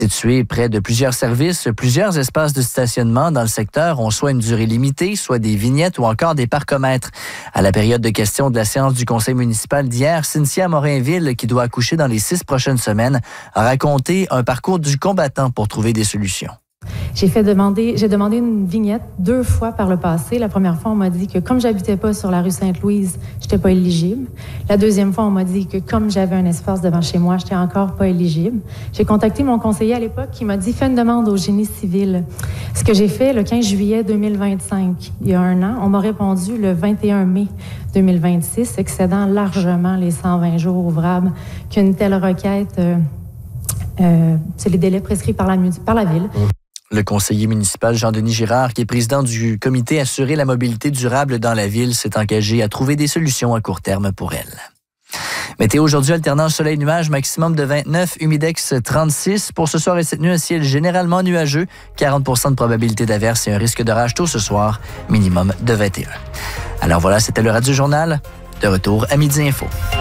Situés près de plusieurs services, plusieurs espaces de stationnement dans le secteur ont soit une durée limitée, soit des vignettes ou encore des parcomètres. À la période de questions de la séance du conseil municipal d'hier, Cynthia Morinville, qui doit accoucher dans les 6 prochaines semaines, a raconté un parcours du combattant pour trouver des solutions. J'ai demandé une vignette 2 fois par le passé. La première fois, on m'a dit que comme j'habitais pas sur la rue Sainte-Louise, j'étais pas éligible. La deuxième fois, on m'a dit que comme j'avais un espace devant chez moi, j'étais encore pas éligible. J'ai contacté mon conseiller à l'époque qui m'a dit « Fais une demande au génie civil ». Ce que j'ai fait le 15 juillet 2025, il y a 1 an, on m'a répondu le 21 mai 2026, excédant largement les 120 jours ouvrables qu'une telle requête, c'est les délais prescrits par la ville. Le conseiller municipal Jean-Denis Girard, qui est président du comité Assurer la mobilité durable dans la ville, s'est engagé à trouver des solutions à court terme pour elle. Météo aujourd'hui, alternance soleil-nuage, maximum de 29, humidex 36. Pour ce soir et cette nuit, un ciel généralement nuageux, 40 de probabilité d'averse et un risque d'orage tôt ce soir, minimum de 21. Alors voilà, c'était le Radio Journal. De retour à Midi Info.